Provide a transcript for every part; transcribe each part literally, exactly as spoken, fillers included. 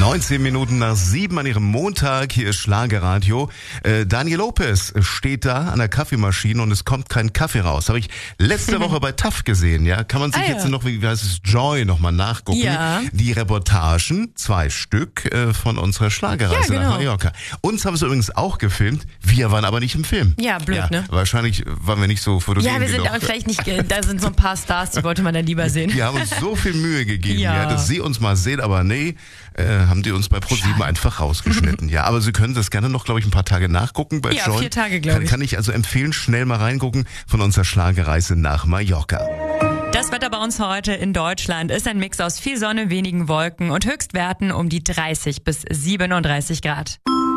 neunzehn Minuten nach sieben an ihrem Montag, hier ist Schlagerradio. Äh, Daniel Lopez steht da an der Kaffeemaschine und es kommt kein Kaffee raus. Habe ich letzte Woche bei T A F gesehen, ja. Kann man sich ah, jetzt ja. noch, wie heißt es, Joy nochmal nachgucken. Ja. Die Reportagen, zwei Stück äh, von unserer Schlagerreise ja, genau. nach Mallorca. Uns haben sie übrigens auch gefilmt, wir waren aber nicht im Film. Ja, blöd, ja, ne? Wahrscheinlich waren wir nicht so fotogen Ja, wir sind genug. auch vielleicht nicht, da sind so ein paar Stars, die wollte man dann lieber sehen. Die haben uns so viel Mühe gegeben, ja. Ja. Ja, dass sie uns mal sehen, aber nee, äh, haben die uns bei ProSieben einfach rausgeschnitten. Ja, aber Sie können das gerne noch, glaube ich, ein paar Tage nachgucken bei Ja, Joy. vier Tage, glaube kann, ich. kann ich also empfehlen, schnell mal reingucken von unserer Schlagerreise nach Mallorca. Das Wetter bei uns heute in Deutschland ist ein Mix aus viel Sonne, wenigen Wolken und Höchstwerten um die dreißig bis siebenunddreißig Grad.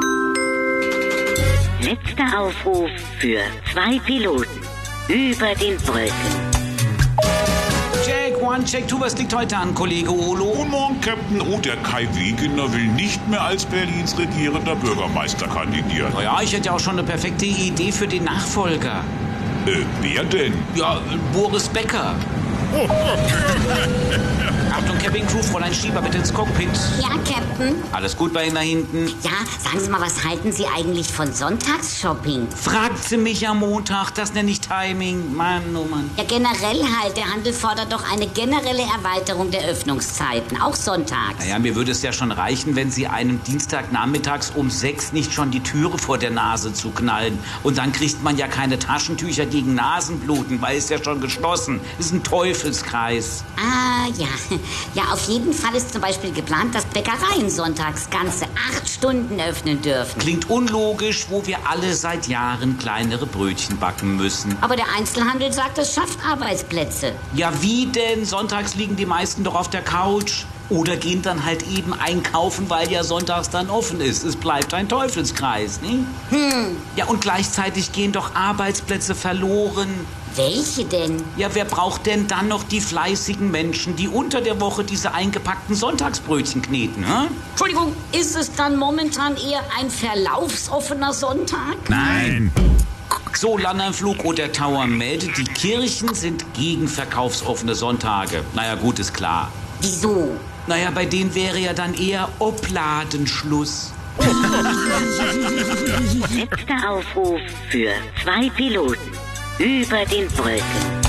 Letzter Aufruf für zwei Piloten über den Wolken. Check, one, check, two, was liegt heute an, Kollege Olo? Guten Morgen, Captain. Oh, der Kai Wegener will nicht mehr als Berlins regierender Bürgermeister kandidieren. Naja, ich hätte ja auch schon eine perfekte Idee für den Nachfolger. Äh, wer denn? Ja, Boris Becker. Achtung, Cabin Crew, Fräulein Schieber, bitte ins Cockpit. Ja, Captain. Alles gut bei Ihnen da hinten? Ja, sagen Sie mal, was halten Sie eigentlich von Sonntagsshopping? Fragt sie mich am Montag, das nenne ich Timing. Mann, oh Mann. Ja, generell halt. Der Handel fordert doch eine generelle Erweiterung der Öffnungszeiten, auch sonntags. Naja, mir würde es ja schon reichen, wenn Sie einem Dienstagnachmittags um sechs nicht schon die Türe vor der Nase zuknallen. Und dann kriegt man ja keine Taschentücher gegen Nasenbluten, weil es ja schon geschlossen ist. Ein Teufelskreis. Ah, ja. Ja, auf jeden Fall ist zum Beispiel geplant, dass Bäckereien sonntags ganze acht Stunden öffnen dürfen. Klingt unlogisch, wo wir alle seit Jahren kleinere Brötchen backen müssen. Aber der Einzelhandel sagt, es schafft Arbeitsplätze. Ja, wie denn? Sonntags liegen die meisten doch auf der Couch. Oder gehen dann halt eben einkaufen, weil ja sonntags dann offen ist. Es bleibt ein Teufelskreis, ne? Hm. Ja, und gleichzeitig gehen doch Arbeitsplätze verloren. Welche denn? Ja, wer braucht denn dann noch die fleißigen Menschen, die unter der Woche diese eingepackten Sonntagsbrötchen kneten, hä? Entschuldigung, ist es dann momentan eher ein verlaufsoffener Sonntag? Nein. So, Landanflug oder Tower meldet, die Kirchen sind gegen verkaufsoffene Sonntage. Naja, gut, ist klar. Wieso? Naja, bei denen wäre ja dann eher Obladenschluss. Letzter Aufruf für zwei Piloten über den Wolken.